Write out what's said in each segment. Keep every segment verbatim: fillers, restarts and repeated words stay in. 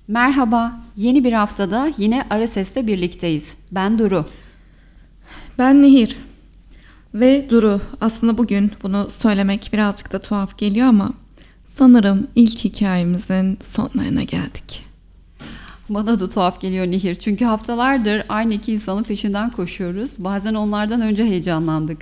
Merhaba, yeni bir haftada yine Ara Ses'te birlikteyiz. Ben Duru. Ben Nehir. Ve Duru, aslında bugün bunu söylemek birazcık da tuhaf geliyor ama sanırım ilk hikayemizin sonlarına geldik. Bana da tuhaf geliyor Nehir. Çünkü haftalardır aynı iki insanın peşinden koşuyoruz. Bazen onlardan önce heyecanlandık.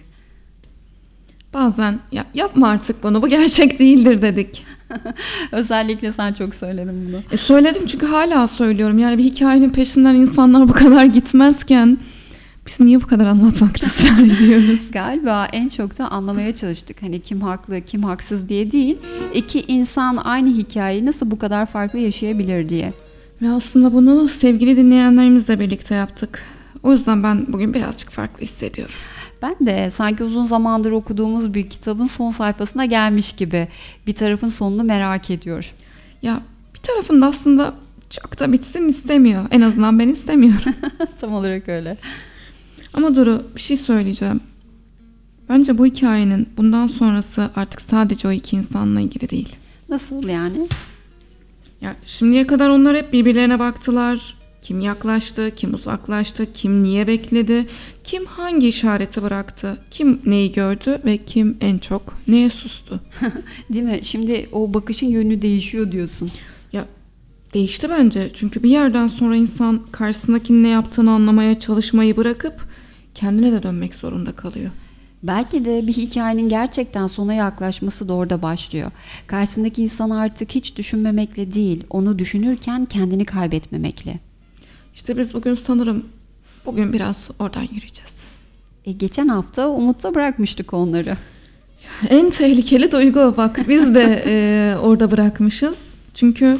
Bazen ya, yapma artık bunu, bu gerçek değildir dedik. Özellikle sen çok söyledin bunu. E söyledim çünkü hala söylüyorum. Yani bir hikayenin peşinden insanlar bu kadar gitmezken biz niye bu kadar anlatmakta ısrar ediyoruz? Galiba en çok da anlamaya çalıştık. Hani kim haklı, kim haksız diye değil. İki insan aynı hikayeyi nasıl bu kadar farklı yaşayabilir diye. Ve aslında bunu sevgili dinleyenlerimizle birlikte yaptık. O yüzden ben bugün birazcık farklı hissediyorum. Ben de sanki uzun zamandır okuduğumuz bir kitabın son sayfasına gelmiş gibi bir tarafın sonunu merak ediyor. Ya bir tarafın da aslında çok da bitsin istemiyor. En azından ben istemiyorum. Tam olarak öyle. Ama Duru, bir şey söyleyeceğim. Bence bu hikayenin bundan sonrası artık sadece o iki insanla ilgili değil. Nasıl yani? Ya şimdiye kadar onlar hep birbirlerine baktılar. Kim yaklaştı, kim uzaklaştı, kim niye bekledi, kim hangi işareti bıraktı, kim neyi gördü ve kim en çok neye sustu. Değil mi? Şimdi o bakışın yönü değişiyor diyorsun. Ya değişti bence. Çünkü bir yerden sonra insan karşısındakinin ne yaptığını anlamaya çalışmayı bırakıp kendine de dönmek zorunda kalıyor. Belki de bir hikayenin gerçekten sona yaklaşması da orada başlıyor. Karşısındaki insan artık hiç düşünmemekle değil, onu düşünürken kendini kaybetmemekle. İşte biz bugün sanırım bugün biraz oradan yürüyeceğiz. E, geçen hafta umutta bırakmıştık onları. En tehlikeli duygu, bak biz de e, orada bırakmışız. Çünkü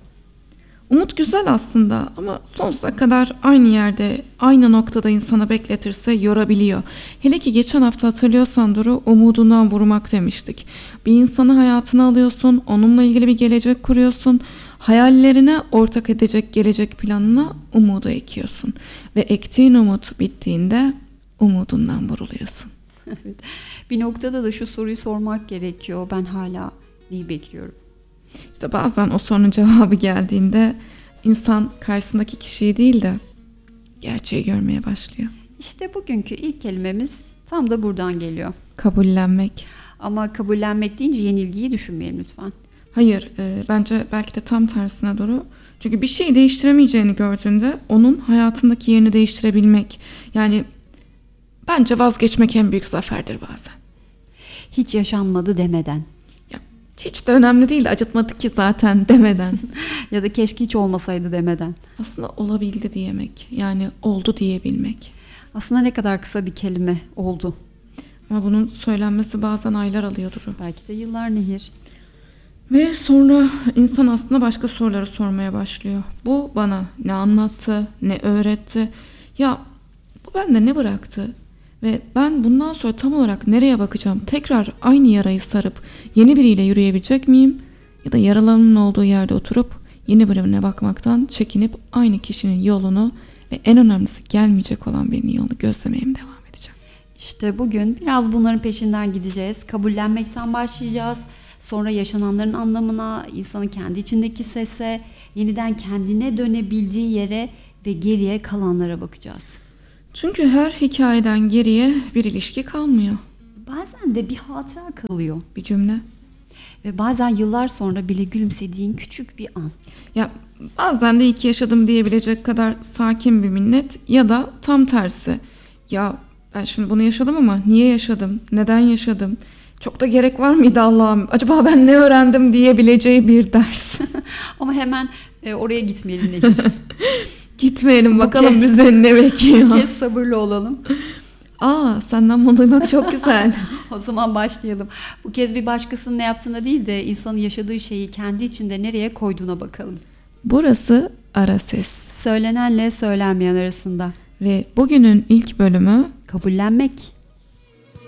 umut güzel aslında ama sonsuza kadar aynı yerde, aynı noktada insanı bekletirse yorabiliyor. Hele ki geçen hafta hatırlıyorsan Duru, umudundan vurmak demiştik. Bir insanı hayatına alıyorsun, onunla ilgili bir gelecek kuruyorsun. Hayallerine ortak edecek gelecek planına umudu ekiyorsun. Ve ektiğin umut bittiğinde umudundan vuruluyorsun. Evet. Bir noktada da şu soruyu sormak gerekiyor. Ben hala neyi bekliyorum? İşte bazen o sorunun cevabı geldiğinde insan karşısındaki kişiyi değil de gerçeği görmeye başlıyor. İşte bugünkü ilk kelimemiz tam da buradan geliyor. Kabullenmek. Ama kabullenmek deyince yenilgiyi düşünmeyelim lütfen. Hayır, e, bence belki de tam tersine doğru. Çünkü bir şeyi değiştiremeyeceğini gördüğünde onun hayatındaki yerini değiştirebilmek. Yani bence vazgeçmek en büyük zaferdir bazen. Hiç yaşanmadı demeden. Ya, hiç de önemli değil, acıtmadı ki zaten demeden. Ya da keşke hiç olmasaydı demeden. Aslında olabildi diyemek. Yani oldu diyebilmek. Aslında ne kadar kısa bir kelime oldu. Ama bunun söylenmesi bazen aylar alıyordur. Belki de yıllar Nehir. Ve sonra insan aslında başka soruları sormaya başlıyor. Bu bana ne anlattı, ne öğretti? Ya bu bende ne bıraktı? Ve ben bundan sonra tam olarak nereye bakacağım? Tekrar aynı yarayı sarıp yeni biriyle yürüyebilecek miyim? Ya da yaralarımın olduğu yerde oturup yeni birine bakmaktan çekinip aynı kişinin yolunu ve en önemlisi gelmeyecek olan birinin yolunu gözlemeye mi devam edeceğim? İşte bugün biraz bunların peşinden gideceğiz. Kabullenmekten başlayacağız. Sonra yaşananların anlamına, insanın kendi içindeki sese, yeniden kendine dönebildiği yere ve geriye kalanlara bakacağız. Çünkü her hikayeden geriye bir ilişki kalmıyor. Bazen de bir hatıra kalıyor. Bir cümle. Ve bazen yıllar sonra bile gülümsediğin küçük bir an. Ya bazen de iyi ki yaşadım diyebilecek kadar sakin bir minnet ya da tam tersi. Ya ben şimdi bunu yaşadım ama niye yaşadım? Neden yaşadım? Çok da gerek var mıydı Allah'ım? Acaba ben ne öğrendim diyebileceği bir ders. Ama hemen e, oraya gitmeyelim Nehir. Gitmeyelim, Bu bakalım kez- bize ne Bir bekliyor. kez sabırlı olalım. Aa, senden bunu duymak çok güzel. O zaman başlayalım. Bu kez bir başkasının ne yaptığına değil de insanın yaşadığı şeyi kendi içinde nereye koyduğuna bakalım. Burası Ara Ses. Söylenenle söylenmeyen arasında. Ve bugünün ilk bölümü Kabullenmek.